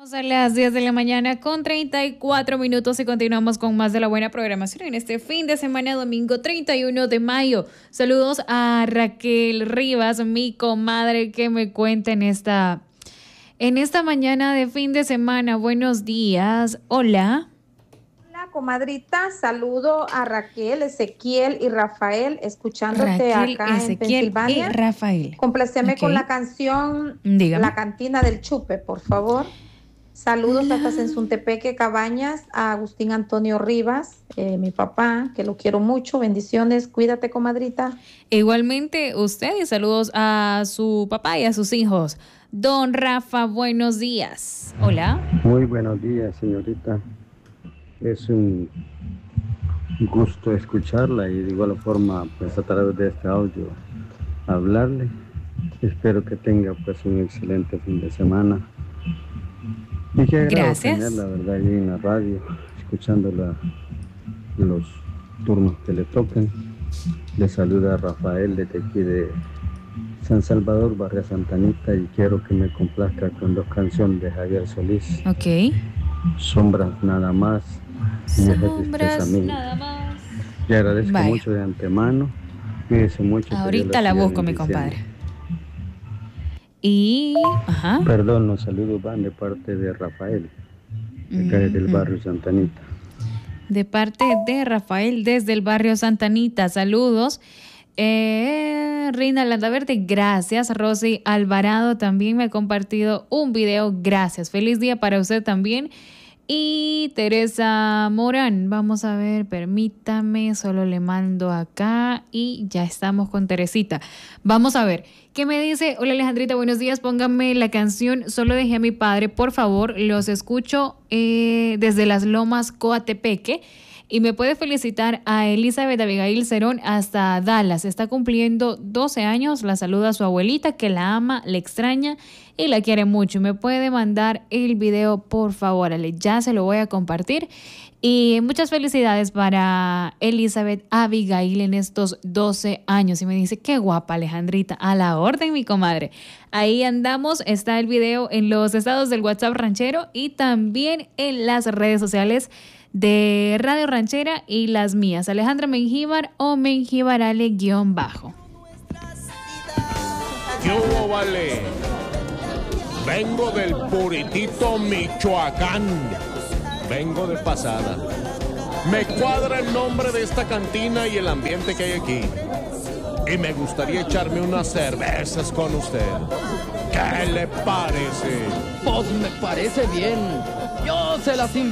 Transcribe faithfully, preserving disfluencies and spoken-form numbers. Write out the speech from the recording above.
A las diez de la mañana con treinta y cuatro minutos y continuamos con más de la buena programación en este fin de semana, domingo treinta y uno de mayo. Saludos a Raquel Rivas, mi comadre, que me cuenta en esta, en esta mañana de fin de semana. Buenos días. Hola. Hola, comadrita. Saludo a Raquel, Ezequiel y Rafael, escuchándote Raquel, acá Ezequiel en Pensilvania. y Rafael. Compláceme Okay. con la canción Dígame. La Cantina del Chupe, por favor. Saludos La... hasta Sensuntepeque, Cabañas, a Agustín Antonio Rivas, eh, mi papá, que lo quiero mucho. Bendiciones. Cuídate, comadrita. Igualmente usted, y saludos a su papá y a sus hijos. Don Rafa, buenos días. Hola. Muy buenos días, señorita. Es un gusto escucharla y de igual forma, pues a través de este audio, hablarle. Espero que tenga pues un excelente fin de semana. Y qué agrado tener, la verdad, ahí en la radio, escuchando la, los turnos que le toquen. Le saluda Rafael desde aquí de San Salvador, Barrio Santa Anita, y quiero que me complazca con dos canciones de Javier Solís. Ok. Sombras nada más. Sombras nada más. Le agradezco Vaya. mucho de antemano. Cuídese mucho. Ahorita la busco, mi compadre. Y, ajá. Perdón, los saludos van de parte de Rafael, de acá desde el barrio Santa Anita. De parte de Rafael desde el barrio Santa Anita, saludos. Eh, Reina Landaverde, gracias. Rosy Alvarado también me ha compartido un video, gracias. Feliz día para usted también. Y Teresa Morán, vamos a ver, permítame, solo le mando acá y ya estamos con Teresita. Vamos a ver, ¿qué me dice? Hola Alejandrita, buenos días, pónganme la canción Solo dejé a mi padre, por favor. Los escucho eh, desde Las Lomas, Coatepeque. Y me puede felicitar a Elizabeth Abigail Cerón hasta Dallas. Está cumpliendo doce años. La saluda a su abuelita, que la ama, le extraña y la quiere mucho. Me puede mandar el video, por favor. Ale, ya se lo voy a compartir. Y muchas felicidades para Elizabeth Abigail en estos doce años. Y me dice, qué guapa Alejandrita. A la orden, mi comadre. Ahí andamos. Está el video en los estados del WhatsApp Ranchero y también en las redes sociales de Radio Ranchera y las mías, Alejandra Mengíbar o Mengíbarale guión bajo. ¿Qué hubo, vale? Vengo del Puritito, Michoacán. Vengo de pasada. Me cuadra el nombre de esta cantina y el ambiente que hay aquí. Y me gustaría echarme unas cervezas con usted. ¿Qué le parece? Pues me parece bien. Yo se las invito.